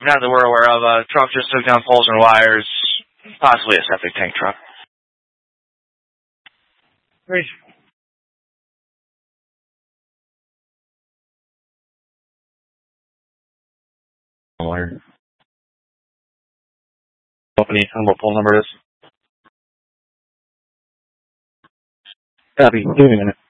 Not that we're aware of. Truck just took down poles and wires, possibly a septic tank truck. Great. Wire. Company, and what pole number it is? Copy. Give me a minute.